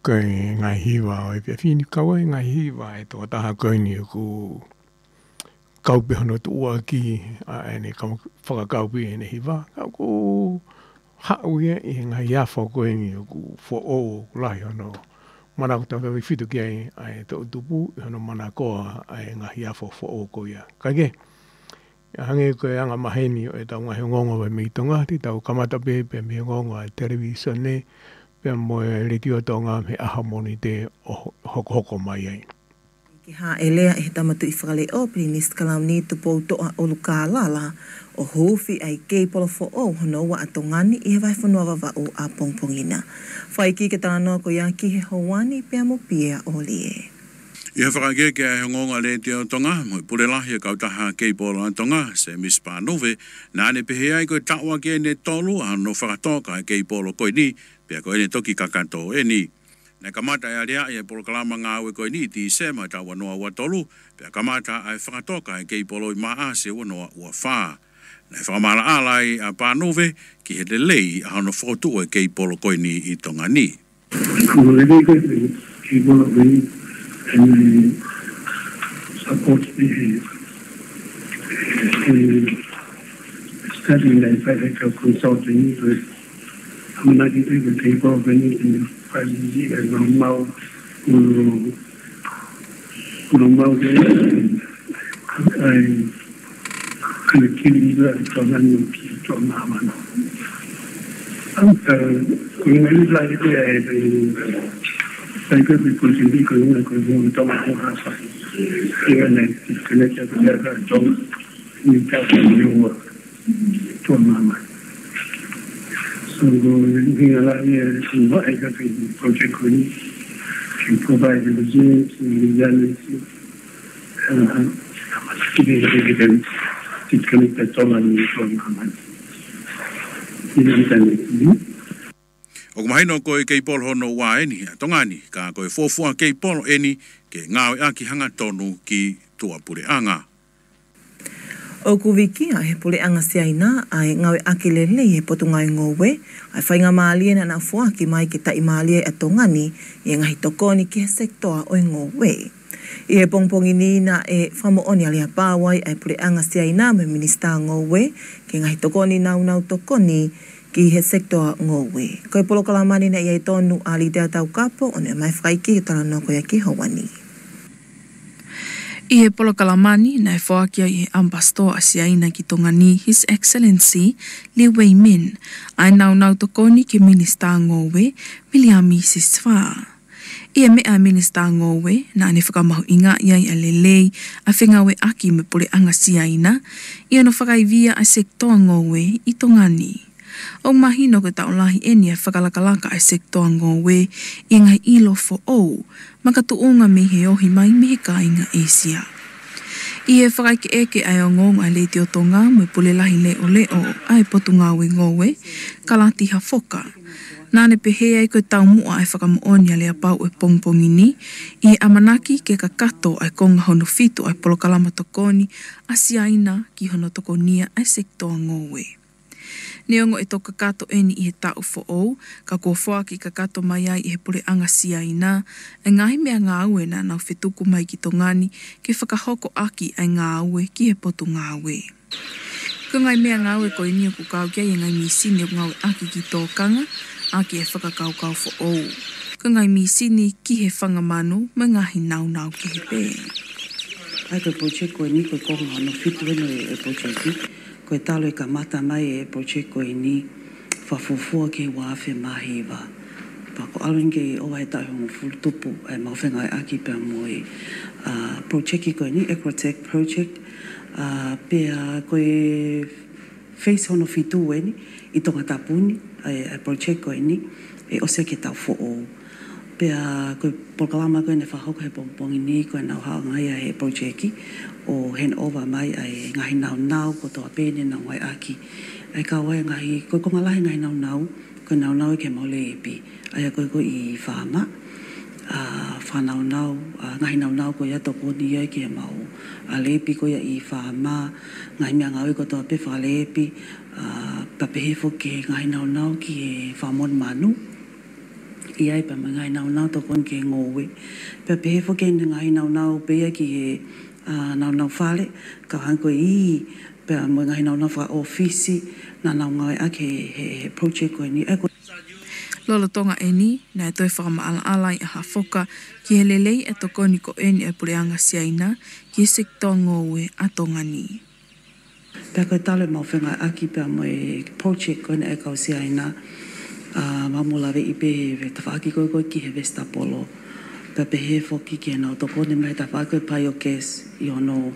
Koe ngai hiwa e pia fini kaua e ngai hiwa e tō taha koe ni ku kaupe hono tu ua ki a ene whakakaupi ene hiwa. Kau ku hau ia i ngai iawha koe ni ku fo o lahi hono. Mana ko tau i whitu ki ai tō tupu i hono mana koa ai ngai iawha fo o koe ia. Kaike, hange koe anga maheni o e tau ngahi ngongo e mei tonga, ti tau kamata pe mei ngongo a television ne, pia mo e retio tonga me aha moni te hoko mai ai. Ki ha e lea e tamatu i whakale o pili nis kalau ni tu pou toa o luka lala o hufi ai kei polo fo o hono wa atongani i he vai whanua wawa o a pongpongina. Whai ki ke tānoa ko ia ki he hawani pia mo pia o lie. I he whakake ke a ngonga le te o tonga, mo i pure lahi e kautaha kei polo a tonga, se Miss Panove, nā ne pehe ai koe taua ke ne tolu, a no whakatoka e kei polo koe ni, pia koe ne toki kakato e ni. Nā kamata e area e polo kalama ngā ue koe ni, ti se mai ta wanoa ua tolu, pia kamata ai whakatoka e kei polo i maa se wanoa ua whaa. Nā whakamala alai a Panove, ki he lei a hano whotu e kei polo koe ni i tonga ni. Kei polo koe ni, and support the studying life ethical consulting with Amanaki the people of any in the Fazzi and Mau I could kill you and Tonan Pito Maman. When I like the I could be considered going to my house. Even if it's connected to the job, you tell you to a mama. So, we are here to I got a project with to provide the results and the analysis. Evidence it's connected to my mama. O kumahino koe kei polo hono wā eni, a tongani, ka koe fōfua kei polo eni, ke ngāwe aki hanga tonu ki tua pure anga. O kuwiki a he pule anga siaina ai ngawe aki lele he potungai ngowe, ai whainga maalie na fuaki mai ke tai maalie a tongani, i ngahi tokoni ki he sektoa o ngowe. I he pongpongi ni na e whamooni alia pāwai ai pule anga siaina me minista ngowe, ke ngahi tokoni nau tokoni, ki he sektoa ngowe. Koe polo kalamani na iai tonu a li te atau kapo, o ne mai whaiki he tala no koe ki hawani. I he polo kalamani na e whaakia i he ambastoa asiaina ki tongani His Excellency Li Wei Min, ai nau tokoni ki minista ngowe, Miliami Siswa. Ia mea minista ngowe na ane whakamahu inga iai a lelei a whengawe aki me pole anga siaina, ia no whakaivia a sektoa ngowe i tongani. O mahino ke taulahi eni a whakalakalaka ai sektoa ngowe i ngai ilo fo o, makatuunga me he ohi mai me he kāinga Asia. I he whakaike eke ai o ngonga le te o tonga me pule lahi leo ai potu ngawe ngowe, kalati ha whoka. Nāne pehe ai koe tau mua ai whakamooni a lea pau e pongpongini, i amanaki ke kakato ai konga hono fitu ai polokalama tokoni, asiaina ki hono tokonia ai sektoa ngowe. Neongo e toka kato eni i he tau fo ou, ka kua whaaki ka kato mai ai i he pure anga siaina, e ngahi mea ngā ue na nau whetuku mai ki tongani, ke whakahoko aki ai ngā ue ki he potu ngā ue. Ko ngai mea ngā ue ko i nia ku kau kia i ngai misini o ngā ue aki ki tōkanga, aki e whakakaukau fo ou. Ko ngai misini ki he whangamanu, me ngahi nau ki he pē. Ai koe project ko i ni koe konga no fitu eno e project ki. Koe talo e ka mata mai e project ko i ni whafufua ke wāwhi mahiwa. Pako aluinge o ai tahi hongo fulu tupu e mawhenga e aki pia moe. Project ki ko i ni, Ecrotech Project, pia koe face hono fitu eni, i tonga tapuni, e project ko i ni, e ose ke tau fo o. Pia koe polkalama koe ne whahoko he pongpongi ni, koe nau hao ngai a he project ki, o hen over mai ai ngahi nau ko toa pēne nau ai aki. Ai ka wai ngahi, koe kongalahi ngahi nau, koe nau ke maule epi. Ai a koe i whama, whanau, ngahi nau koe ato koni ai ke mau. A lepi koe i whama, ngahi mea ngau ko toa pe whalepi, papehefo ke ngahi nau ki e whamon manu. ai pa mga nau to kon ke ngowe pe pe fo ke ngai nau pe ki he nau fale ka han ko I pe mga nau fa office na ngai ake he project ko ni Lolo tonga eni, na e toi whakamaala alai a hafoka ki he lelei e tokoni ko eni e pureanga siaina ki sektoa ngowe a tongani. Pea koe tale mau whenga aki pea mo e project koe e kau siaina mamula ve ipe ve tawhaki koe ki he Vestapolo. Pea pe he foki ki nau tokoni mai tawhaki koe pai o kes I ono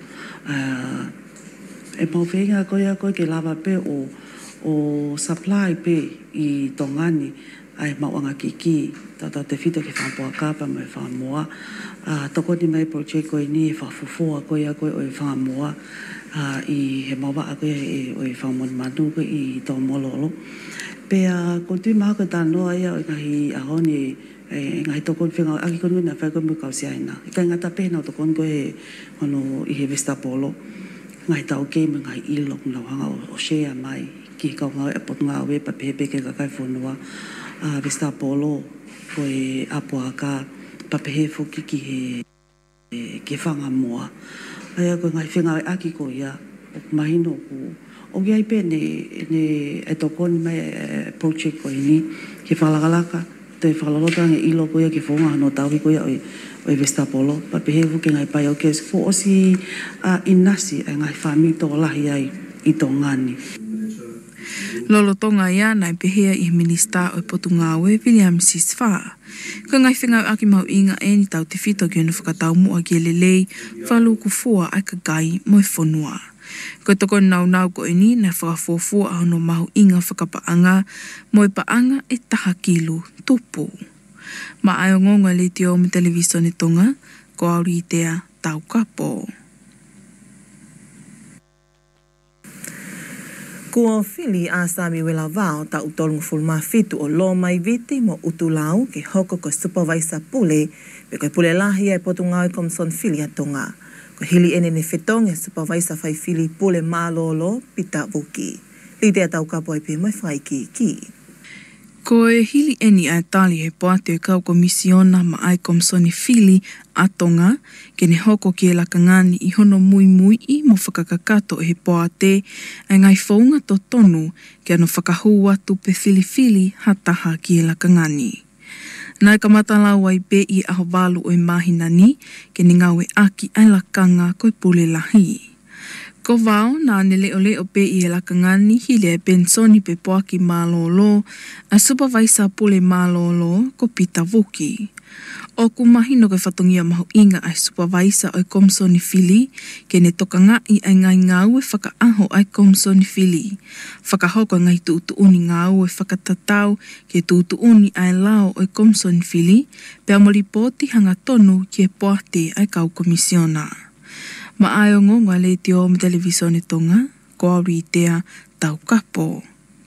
e mau whenga koe ke lava pe o supply pe I tongani ai mauanga kiki tata te fito ke whampoa kapa mai whamoa toko ni mai project koe ni e whafufua koe o e whamoa I he mawa a koe o e whamon manu koe I tō mololo pea ko tui maha koe tānoa ia o ngahi ahoni ngahi toko ni whenga aki koe na whai koe mu kausi aina I kai ngata pēna o toko ni koe ono I he Vestapolo ngahi tau game ngahi ilok na wanga o share mai ki kau ngau e pot ngau e pa pepe ke kakai whonua Vestapolo koe apuaka papehe fuki ki he ke whanga moa. Aia koe ngai whenga aki ko ia o mahino ku. O gai pe ne e tokoni mai project ko ini ke whalagalaka te whalalota nge ilo ko ia ke whonga no tawi ko ia o e Vestapolo. Papehe fuki ngai pai o kes fo osi inasi ngai whamito lahi ai I tongani. Lolo tonga ia na pehea I minista o Potungawe William Sisfa. Ko ngai whenga aki mau inga e ni tau te whito ki anu whakatau mua ki lelei whalu kufua ai ka gai mo e whonua. Ko toko nau ko ini na whakafofua a hono mahu inga whakapaanga mo e paanga e taha kilu tupu. Ma ai o ngonga le te o me televisione tonga ko auri tea tau kapo. Kua whili a Sami Wela Vao ta utolungu fulma fitu o lo mai viti mo utulau ke hoko ko supervisor pule pe koe pule lahi e Potungau Komson Whili a tonga. Ko hili ene ne whetong e supervisor fai whili pule malolo pita vuki. Lite a tau kapo e pe mai whai ki. Ko e hili eni a tali he poate e kau komisiona ma ai Komsoni Whili a tonga ke ne hoko ki e lakangani I hono mui I mo whakakakato e he poate ai ngai whaunga to tonu ke ano whakahua tupe whili hataha ki e lakangani. Nai kamatalau ai pe I aho walu o e mahinani ke ne ngau e aki ai lakanga koe pule lahi. Ko vau na ne leo pe I e lakangani hile e pensoni pe poaki malolo a supervisor pule malolo ko pita vuki. O kumahino ke whatongia mahu inga ai supervisor o Komsoni Whili ke ne toka ngai ai ngai ngau e whakaaho ai Komsoni Whili. Whakahoko ngai tuutuuni ngau e whakatatau ke tuutuuni ai lao o Komsoni Whili pe amolipoti hanga tonu ki e poate ai kau komisiona. Ma ai o ngonga le te o me televisione tonga, ko auri tea tau kapo.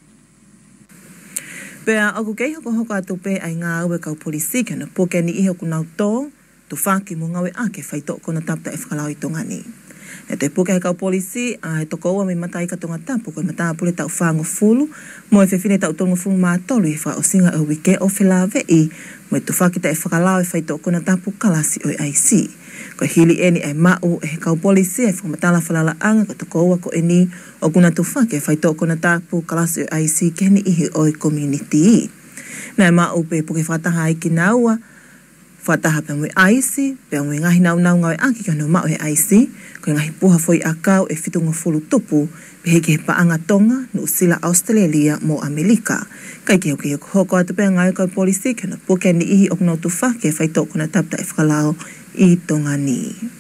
Pea aku kei hoko atu pe ai ngā ue kau polisi ke na poke ni iho kunau tō, tu whaki mo ngawe ake whai tō kona tapta e whakalau I tongani. E te poke he kau polisi, a he toko ua me matai ka tonga tapu, koe mataa pule tau whango fulu, mo e whewhine tau tonga fulu mātolu I wha o singa au wike o whelawei, mo e tu whaki ta e whakalau e whai tō kona tapu kalasi o IC. Ko hili eni ai mau e he kau polisi e whakamatala whalala anga ko toko ua ko eni o kuna tu whake e whai tō kona tapu kalasi o IC ke ni ihi o e community. Nai mau pe puke whataha I ki naua, whataha pe mui aisi, pe mui ngahi nau ngau e aki ki ono mau he aisi, ko ngahi puha foi a kau e whitunga fulu tupu, pe heki he paanga tonga, no usila Australia mo Amerika. Kai ki hoki hoko atu pe ngai kau polisi, ke na puke ni ihi o kuna tu whake e whai tō kona tapta e whakalao I tongani.